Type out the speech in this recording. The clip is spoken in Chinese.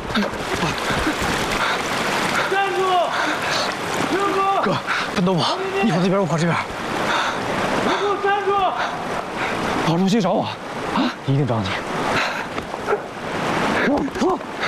站住！停住！ 哥，分头跑，你跑那边，我跑这边。 你给我站住！ 跑出去找我，啊，一定找你。走。